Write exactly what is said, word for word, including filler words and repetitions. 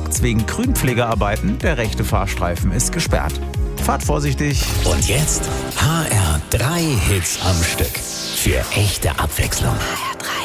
blockt's wegen Grünpflegearbeiten. Der rechte Fahrstreifen ist gesperrt. Fahrt vorsichtig. Und jetzt H R drei Hits am Stück. Für echte Abwechslung. H R drei.